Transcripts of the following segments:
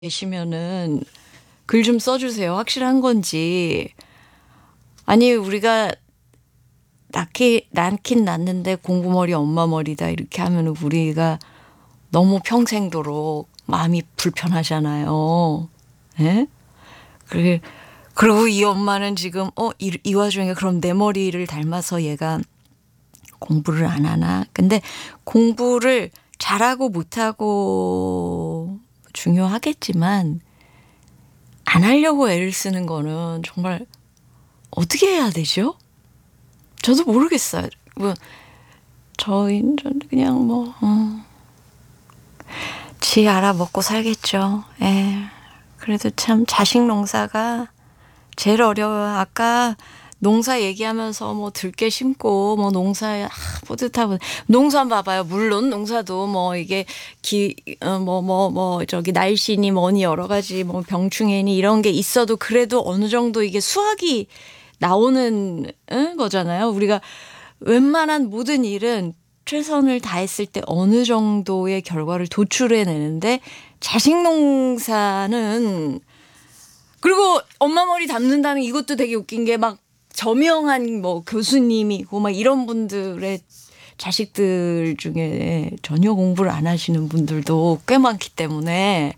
계시면은 글 좀 써주세요. 확실한 건지. 아니 우리가 낳긴 낳는데 공부머리 엄마머리다 이렇게 하면은 우리가 너무 평생도록 마음이 불편하잖아요. 예? 그리고 이 엄마는 지금 이 와중에 그럼 내 머리를 닮아서 얘가 공부를 안 하나? 근데 공부를 잘하고 못하고 중요하겠지만 안 하려고 애를 쓰는 거는 정말 어떻게 해야 되죠? 저도 모르겠어요. 뭐 저희는 그냥 지 알아 먹고 살겠죠. 예. 그래도 참 자식 농사가 제일 어려워요. 아까 농사 얘기하면서 뭐 들깨 심고 뭐 농사에 뿌듯하고 농사 봐봐요. 물론 농사도 뭐 이게 저기 날씨니 뭐니 여러 가지 뭐 병충해니 이런 게 있어도 그래도 어느 정도 이게 수확이 나오는 거잖아요. 우리가 웬만한 모든 일은 최선을 다했을 때 어느 정도의 결과를 도출해내는데 자식 농사는 그리고 엄마 머리 담는다는 이것도 되게 웃긴 게 막 저명한 뭐 교수님이고 막 이런 분들의 자식들 중에 전혀 공부를 안 하시는 분들도 꽤 많기 때문에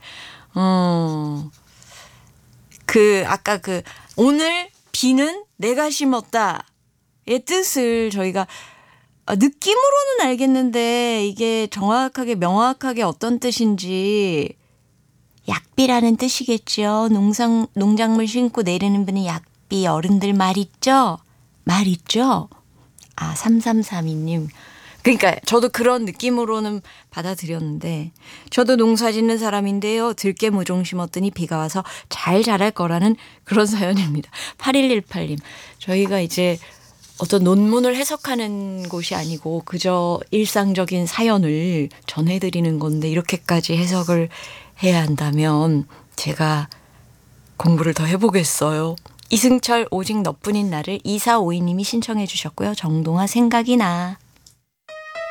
아까 오늘 비는 내가 심었다의 뜻을 저희가 느낌으로는 알겠는데 이게 정확하게 명확하게 어떤 뜻인지 약비라는 뜻이겠죠. 농작물 심고 내리는 분이 약비 어른들 말 있죠? 말 있죠? 3332님. 그러니까 저도 그런 느낌으로는 받아들였는데 저도 농사 짓는 사람인데요. 들깨 모종 심었더니 비가 와서 잘 자랄 거라는 그런 사연입니다. 8118님. 저희가 이제 어떤 논문을 해석하는 곳이 아니고 그저 일상적인 사연을 전해드리는 건데 이렇게까지 해석을 해야 한다면 제가 공부를 더 해보겠어요. 이승철 오직 너뿐인 나를 2452님이 신청해 주셨고요. 정동아 생각이 나.